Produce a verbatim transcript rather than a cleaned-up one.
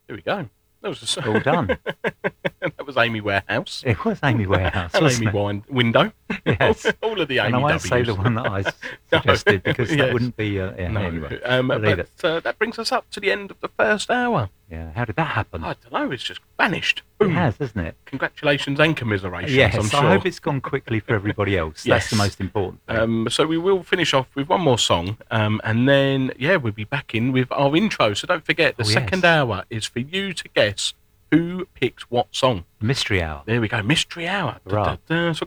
Here we go. That was just... All done. That was Amy Warehouse. It was Amy Warehouse, and wasn't Amy it? Wine- Window. Yes. All of the Amy And I won't W's. say the one that I suggested because Yes. that wouldn't be... Uh, yeah, No. anyway. Um, Leave but it. uh, that brings us up to the end of the first hour. Yeah, how did that happen? I don't know. It's just vanished. It Boom. has, hasn't it? Congratulations and commiserations, Yes, I'm sure. I hope it's gone quickly for everybody else. That's Yes. the most important thing. Um, so we will finish off with one more song, um, and then, yeah, we'll be back in with our intro. So don't forget, the Oh, yes. second hour is for you to guess who picked what song. Mystery Hour. There we go, Mystery Hour. Da, Right. da, da. So